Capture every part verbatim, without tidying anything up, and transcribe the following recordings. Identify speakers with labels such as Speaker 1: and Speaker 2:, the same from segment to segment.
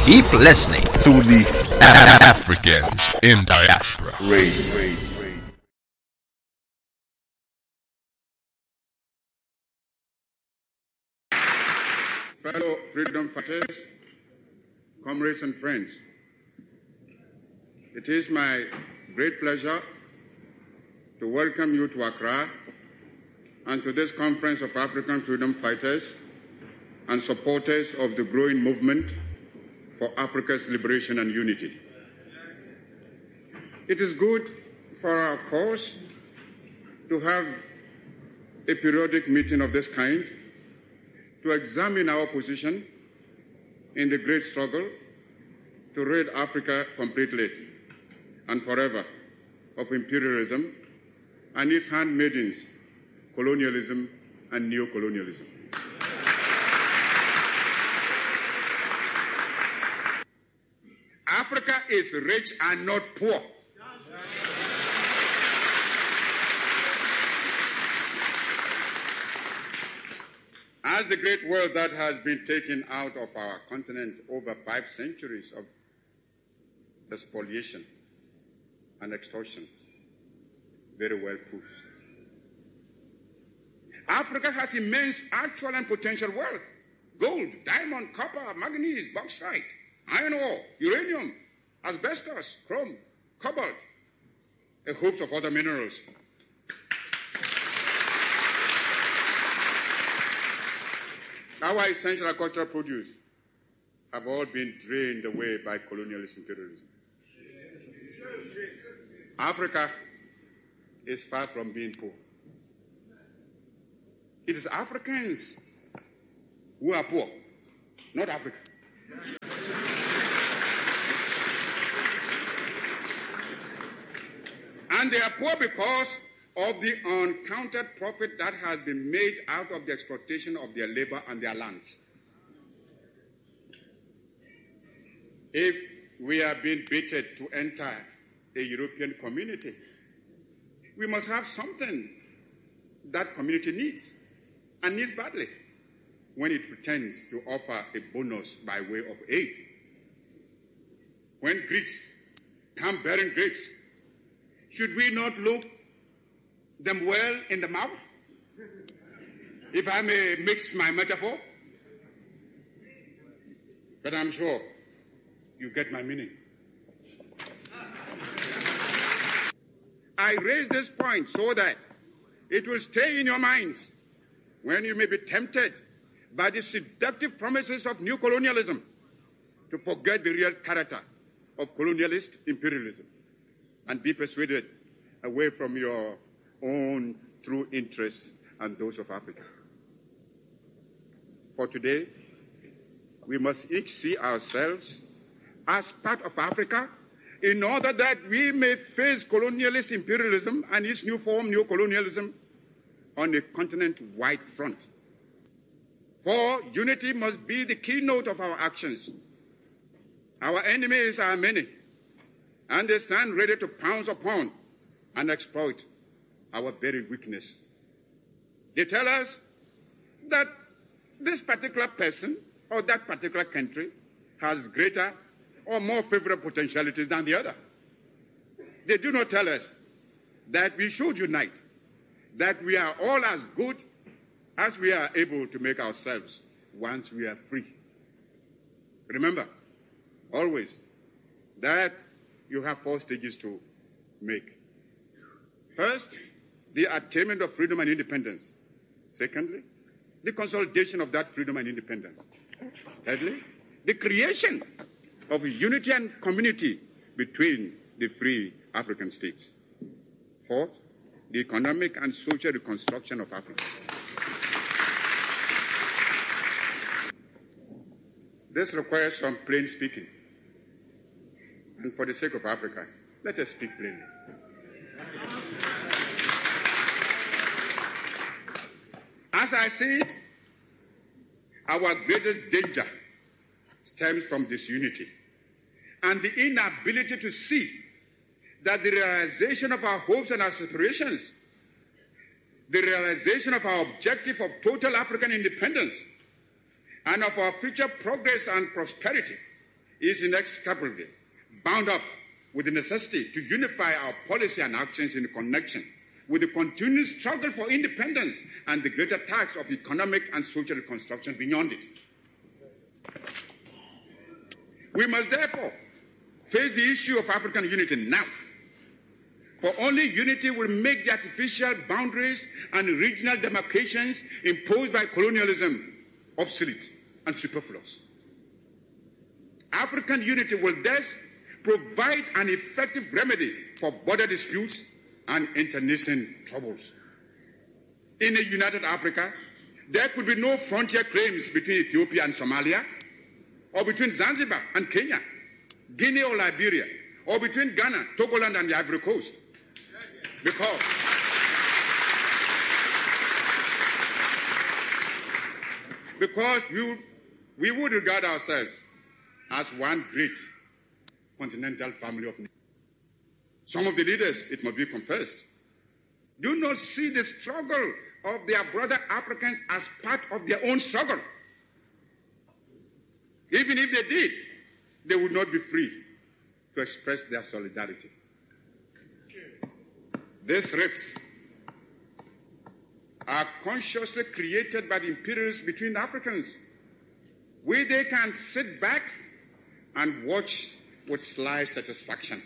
Speaker 1: Keep listening
Speaker 2: to the
Speaker 3: Africans in Diaspora
Speaker 2: Radio.
Speaker 4: Fellow freedom fighters, comrades and friends, it is my great pleasure to welcome you to Accra and to this conference of African freedom fighters and supporters of the growing movement for Africa's liberation and unity. It is good for our cause to have a periodic meeting of this kind to examine our position in the great struggle to rid Africa completely and forever of imperialism and its handmaidens, colonialism and neocolonialism. Africa is rich and not poor. As the great wealth that has been taken out of our continent over five centuries of spoliation and extortion very well proves. Africa has immense actual and potential wealth: gold, diamond, copper, manganese, bauxite, iron ore, uranium, asbestos, chrome, cobalt, a host of other minerals. Our essential agricultural produce have all been drained away by colonialist imperialism. Africa is far from being poor. It is Africans who are poor, not Africa. And they are poor because of the uncounted profit that has been made out of the exploitation of their labor and their lands. If we are being baited to enter a European community, we must have something that community needs, and needs badly, when it pretends to offer a bonus by way of aid. When Greeks come bearing grapes, should we not look them well in the mouth, if I may mix my metaphor? But I'm sure you get my meaning. I raise this point so that it will stay in your minds when you may be tempted by the seductive promises of new colonialism to forget the real character of colonialist imperialism and be persuaded away from your own true interests and those of Africa. For today, we must each see ourselves as part of Africa in order that we may face colonialist imperialism and its new form, neocolonialism, on a continent-wide front. For unity must be the keynote of our actions. Our enemies are many, and they stand ready to pounce upon and exploit our very weakness. They tell us that this particular person or that particular country has greater or more favorable potentialities than the other. They do not tell us that we should unite, that we are all as good as we are able to make ourselves once we are free. Remember, always, that you have four stages to make. First, the attainment of freedom and independence. Secondly, the consolidation of that freedom and independence. Thirdly, the creation of unity and community between the free African states. Fourth, the economic and social reconstruction of Africa. This requires some plain speaking. And for the sake of Africa, let us speak plainly. As I see it, our greatest danger stems from disunity and the inability to see that the realization of our hopes and aspirations, the realization of our objective of total African independence, and of our future progress and prosperity is inextricably bound up with the necessity to unify our policy and actions in connection with the continued struggle for independence and the greater task of economic and social reconstruction beyond it. We must therefore face the issue of African unity now, for only unity will make the artificial boundaries and regional demarcations imposed by colonialism obsolete and superfluous. African unity will thus provide an effective remedy for border disputes and internecine troubles. In a united Africa, there could be no frontier claims between Ethiopia and Somalia, or between Zanzibar and Kenya, Guinea or Liberia, or between Ghana, Togoland, and the Ivory Coast. Because because we, we would regard ourselves as one great continental family of nations. Some of the leaders, it must be confessed, do not see the struggle of their brother Africans as part of their own struggle. Even if they did, they would not be free to express their solidarity. These rifts are consciously created by the imperialists between Africans, where they can sit back and watch with sly satisfaction,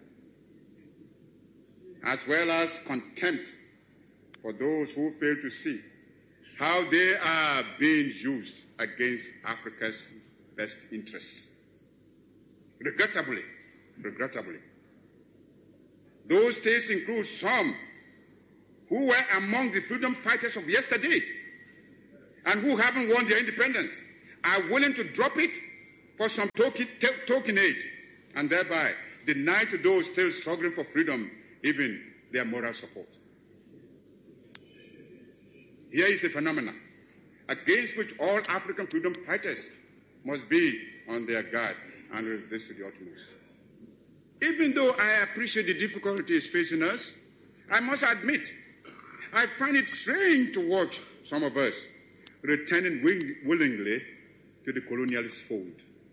Speaker 4: as well as contempt for those who fail to see how they are being used against Africa's best interests. Regrettably, regrettably, those states include some who were among the freedom fighters of yesterday and who haven't won their independence, are willing to drop it for some token, token aid, and thereby deny to those still struggling for freedom even their moral support. Here is a phenomenon against which all African freedom fighters must be on their guard and resist to the utmost. Even though I appreciate the difficulties facing us, I must admit, I find it strange to watch some of us returning willingly to the colonialist fold.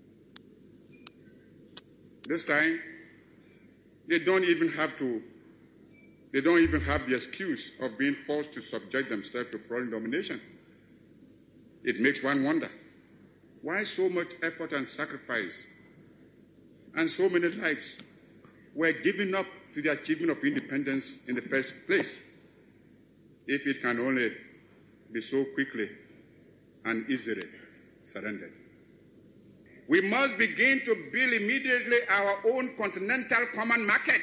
Speaker 4: This time, they don't even have to, they don't even have the excuse of being forced to subject themselves to foreign domination. It makes one wonder, why so much effort and sacrifice and so many lives were given up to the achievement of independence in the first place, if it can only be so quickly and easily surrendered. We must begin to build immediately our own continental common market.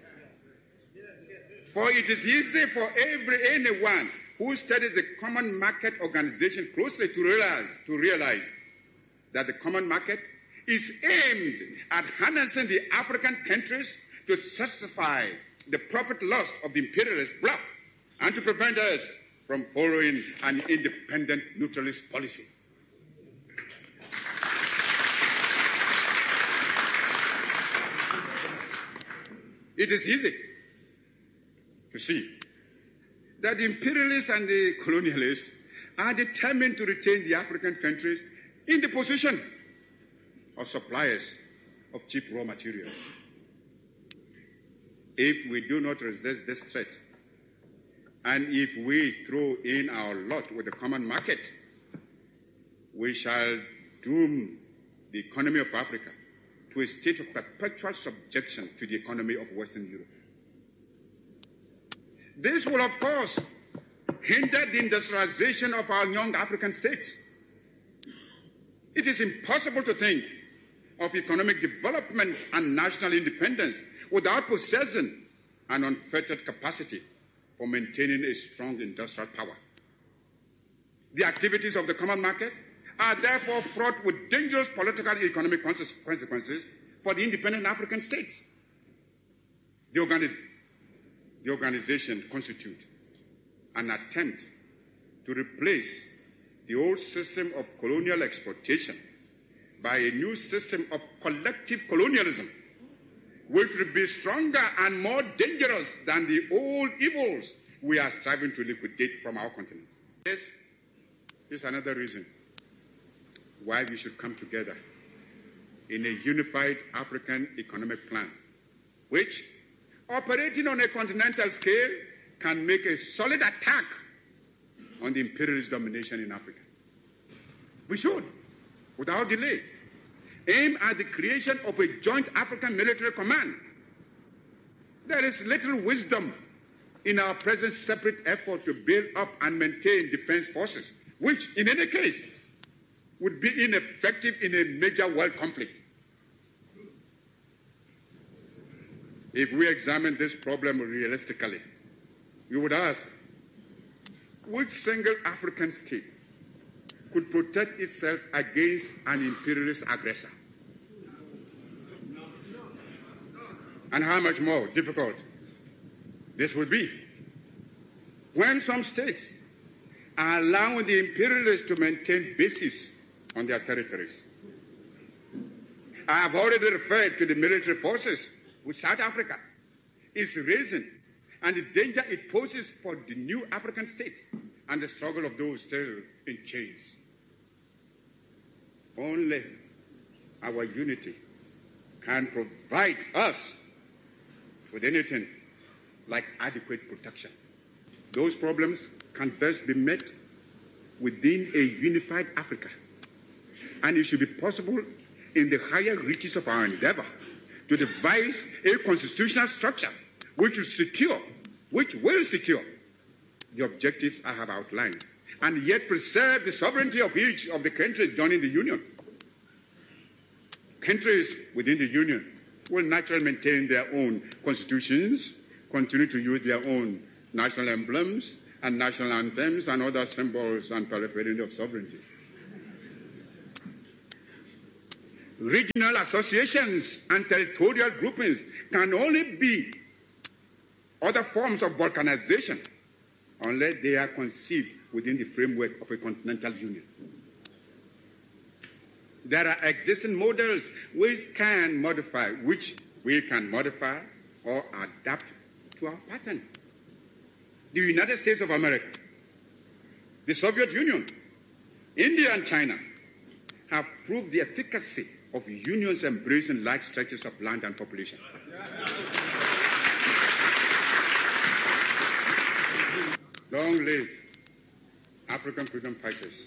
Speaker 4: For it is easy for every anyone who studies the common market organization closely to realize, to realize that the common market is aimed at harnessing the African countries to satisfy the profit lust of the imperialist bloc and to prevent us from following an independent neutralist policy. It is easy to see that the imperialists and the colonialists are determined to retain the African countries in the position of suppliers of cheap raw materials. If we do not resist this threat, and if we throw in our lot with the common market, we shall doom the economy of Africa to a state of perpetual subjection to the economy of Western Europe. This will, of course, hinder the industrialization of our young African states. It is impossible to think of economic development and national independence without possessing an unfettered capacity for maintaining a strong industrial power. The activities of the common market are therefore fraught with dangerous political and economic consequences for the independent African states. The, organiz- the organization constitutes an attempt to replace the old system of colonial exploitation by a new system of collective colonialism, which will be stronger and more dangerous than the old evils we are striving to liquidate from our continent. This is another reason why we should come together in a unified African economic plan, which, operating on a continental scale, can make a solid attack on the imperialist domination in Africa. We should, without delay, aim at the creation of a joint African military command. There is little wisdom in our present separate effort to build up and maintain defense forces, which, in any case, would be ineffective in a major world conflict. If we examine this problem realistically, we would ask, which single African state could protect itself against an imperialist aggressor? And how much more difficult this would be when some states are allowing the imperialists to maintain bases on their territories. I have already referred to the military forces which South Africa is raising and the danger it poses for the new African states and the struggle of those still in chains. Only our unity can provide us with anything like adequate protection. Those problems can best be met within a unified Africa, and it should be possible in the higher reaches of our endeavor to devise a constitutional structure which will secure, which will secure the objectives I have outlined, and yet preserve the sovereignty of each of the countries joining the Union. Countries within the Union will naturally maintain their own constitutions, continue to use their own national emblems and national anthems and other symbols and paraphernalia of sovereignty. Regional associations and territorial groupings can only be other forms of balkanization unless they are conceived within the framework of a continental union. There are existing models which can modify, which we can modify or adapt to our pattern. The United States of America, the Soviet Union, India and China have proved the efficacy of unions embracing large stretches of land and population. Long live African freedom fighters.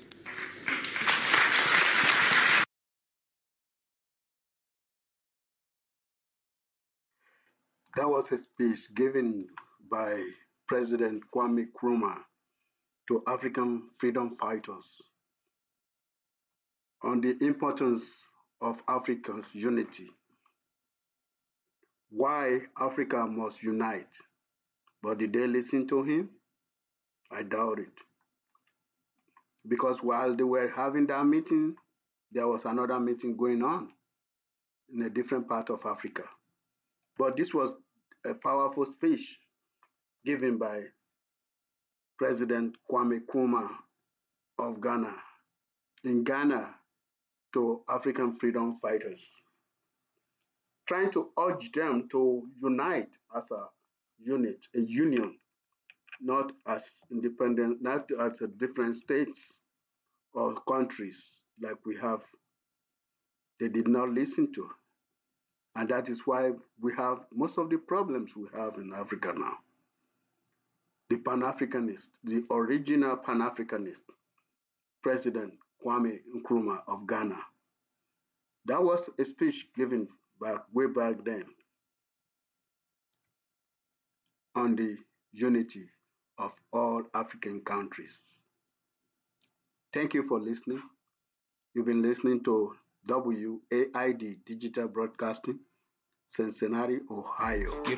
Speaker 1: That was a speech given by President Kwame Nkrumah to African freedom fighters on the importance of Africa's unity, why Africa must unite. But did they listen to him? I doubt it. Because while they were having that meeting, there was another meeting going on in a different part of Africa. But this was a powerful speech given by President Kwame Nkrumah of Ghana, in Ghana, to African freedom fighters, trying to urge them to unite as a unit, a union, not as independent, not as a different states or countries like we have. They did not listen to. And that is why we have most of the problems we have in Africa now. The Pan-Africanist, the original Pan-Africanist, President Kwame Nkrumah of Ghana. That was a speech given back way back then on the unity of all African countries. Thank you for listening. You've been listening to W A I D Digital Broadcasting, Cincinnati, Ohio.